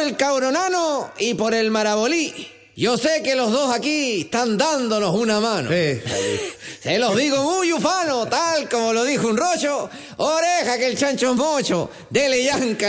el Cauronano y por el Marabolí. Yo sé que los dos aquí están dándonos una mano. Se los digo muy ufano, tal como lo dijo un rocho. Oreja que el chancho es mocho. Dele yanca.